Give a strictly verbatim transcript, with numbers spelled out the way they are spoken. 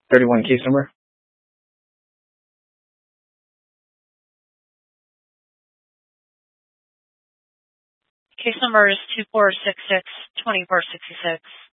thirty-one case number. Case number is two four six six, two four six six.